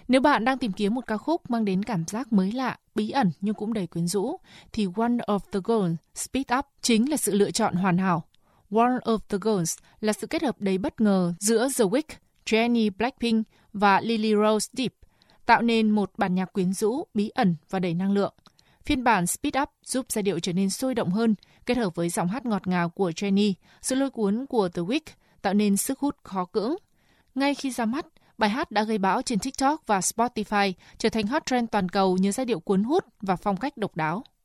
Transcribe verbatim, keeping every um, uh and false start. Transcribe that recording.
Nếu bạn đang tìm kiếm một ca khúc mang đến cảm giác mới lạ, bí ẩn nhưng cũng đầy quyến rũ, thì One of the Girls, Speed Up chính là sự lựa chọn hoàn hảo. One of the Girls là sự kết hợp đầy bất ngờ giữa The Weeknd, Jennie Blackpink và Lily Rose Depp, tạo nên một bản nhạc quyến rũ, bí ẩn và đầy năng lượng. Phiên bản Speed Up giúp giai điệu trở nên sôi động hơn, kết hợp với giọng hát ngọt ngào của Jennie, sự lôi cuốn của The Weeknd tạo nên sức hút khó cưỡng. Ngay khi ra mắt, bài hát đã gây bão trên TikTok và Spotify, trở thành hot trend toàn cầu nhờ giai điệu cuốn hút và phong cách độc đáo.